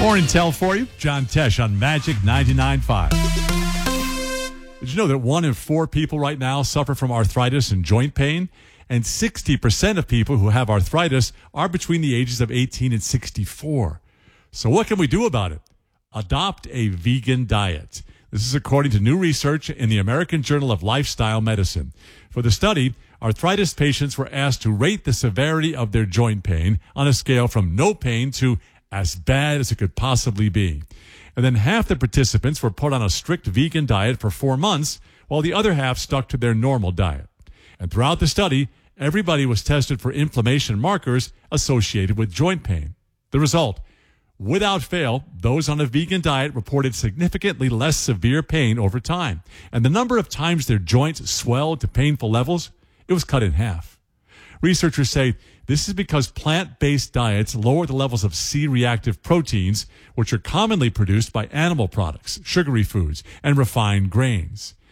Morning tell for you, John Tesh on Magic 99.5. Did you know that 1 in 4 people right now suffer from arthritis and joint pain? And 60% of people who have arthritis are between the ages of 18 and 64. So what can we do about it? Adopt a vegan diet. This is according to new research in the American Journal of Lifestyle Medicine. For the study, arthritis patients were asked to rate the severity of their joint pain on a scale from no pain to as bad as it could possibly be. And then half the participants were put on a strict vegan diet for 4 months, while the other half stuck to their normal diet. And throughout the study, everybody was tested for inflammation markers associated with joint pain. The result, without fail, those on a vegan diet reported significantly less severe pain over time. And the number of times their joints swelled to painful levels, it was cut in half. Researchers say this is because plant-based diets lower the levels of C-reactive proteins, which are commonly produced by animal products, sugary foods, and refined grains.